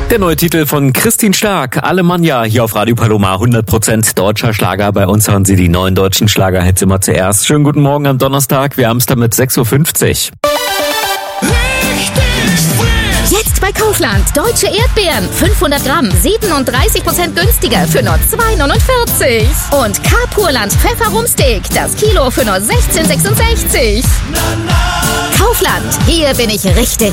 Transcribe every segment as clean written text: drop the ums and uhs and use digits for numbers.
Der neue Titel von Christine Stark, Alemannia, hier auf Radio Paloma, 100% deutscher Schlager. Bei uns hören Sie die neuen deutschen Schlagerhits immer zuerst. Schönen guten Morgen am Donnerstag, wir haben es damit 6.50 Uhr. Jetzt bei Kaufland. Deutsche Erdbeeren. 500 Gramm. 37% günstiger für nur 2,49. Und K-Purland Pfefferumsteak. Das Kilo für nur 16,66. Kaufland. Hier bin ich richtig.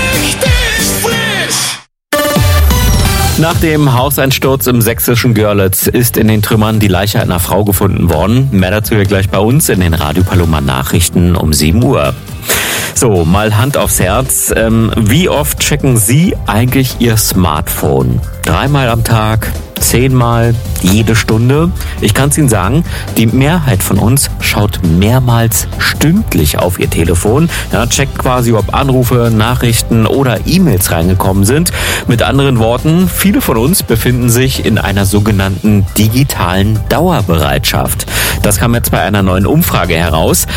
Nach dem Hauseinsturz im sächsischen Görlitz ist in den Trümmern die Leiche einer Frau gefunden worden. Mehr dazu hier gleich bei uns in den Radio Paloma Nachrichten um 7 Uhr. So, mal Hand aufs Herz. Wie oft checken Sie eigentlich Ihr Smartphone? 3-mal am Tag? 10-mal? Jede Stunde? Ich kann es Ihnen sagen, die Mehrheit von uns schaut mehrmals stündlich auf ihr Telefon. Ja, checkt quasi, ob Anrufe, Nachrichten oder E-Mails reingekommen sind. Mit anderen Worten, viele von uns befinden sich in einer sogenannten digitalen Dauerbereitschaft. Das kam jetzt bei einer neuen Umfrage heraus.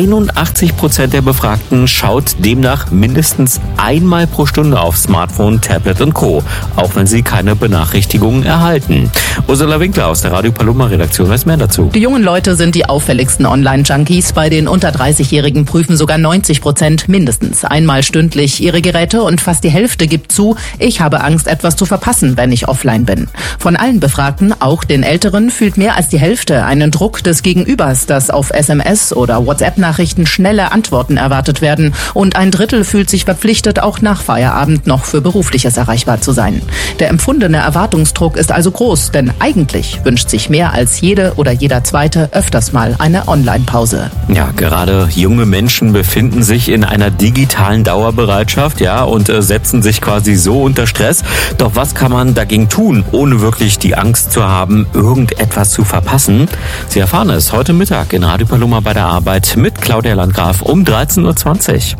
81% der Befragten schaut demnach mindestens einmal pro Stunde auf Smartphone, Tablet und Co., auch wenn sie keine Benachrichtigungen erhalten. Ursula Winkler aus der Radio Paloma Redaktion weiß mehr dazu. Die jungen Leute sind die auffälligsten Online-Junkies. Bei den unter 30-Jährigen prüfen sogar 90% mindestens einmal stündlich ihre Geräte und fast die Hälfte gibt zu, ich habe Angst, etwas zu verpassen, wenn ich offline bin. Von allen Befragten, auch den Älteren, fühlt mehr als die Hälfte einen Druck des Gegenübers, dass auf SMS oder WhatsApp-Nachrichten schnelle Antworten erwartet werden. Und ein Drittel fühlt sich verpflichtet, auch nach Feierabend noch für Berufliches erreichbar zu sein. Der empfundene Erwartungsdruck ist also groß, denn eigentlich wünscht sich mehr als jede oder jeder Zweite öfters mal eine Online-Pause. Ja, gerade junge Menschen befinden sich in einer digitalen Dauerbereitschaft, ja, und setzen sich quasi so unter Stress. Doch was kann man dagegen tun, ohne wirklich die Angst zu haben, irgendetwas zu verpassen? Sie erfahren es heute Mittag in Radio Paloma bei der Arbeit mit Claudia Landgraf um 13.20 Uhr.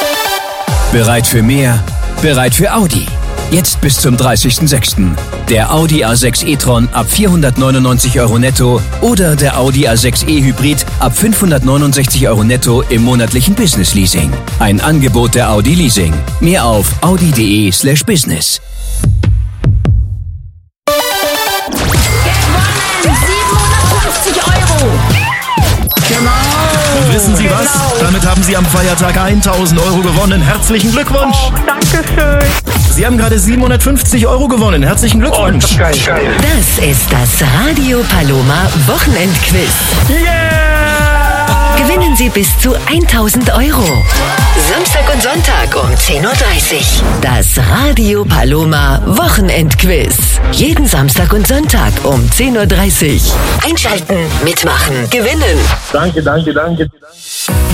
Bereit für mehr? Bereit für Audi? Jetzt bis zum 30.06. Der Audi A6 e-tron ab 499 € netto oder der Audi A6 e-Hybrid ab 569 € netto im monatlichen Business Leasing. Ein Angebot der Audi Leasing. Mehr auf audi.de/business. Und wissen Sie was? Damit haben Sie am Feiertag 1.000 € gewonnen. Herzlichen Glückwunsch. Oh, danke schön. Sie haben gerade 750 € gewonnen. Herzlichen Glückwunsch. Oh, geil. Das ist das Radio Paloma Wochenendquiz. Yeah! Gewinnen Sie bis zu 1.000 €. Samstag und Sonntag um 10.30 Uhr. Das Radio Paloma Wochenendquiz. Jeden Samstag und Sonntag um 10.30 Uhr. Einschalten, mitmachen, gewinnen. Danke.